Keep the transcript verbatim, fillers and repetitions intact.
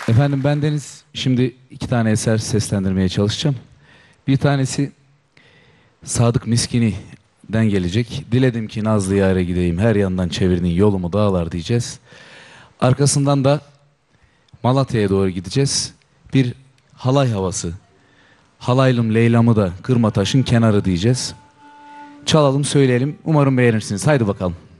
Efendim bendeniz şimdi iki tane eser seslendirmeye çalışacağım. Bir tanesi Sadık Miskini'den gelecek. Diledim ki Nazlı yâre gideyim, her yandan çevirdin yolumu dağlar diyeceğiz. Arkasından da Malatya'ya doğru gideceğiz. Bir halay havası. Halaylım Leyla'mı da kırma taşın kenarı diyeceğiz. Çalalım söyleyelim. Umarım beğenirsiniz. Haydi bakalım.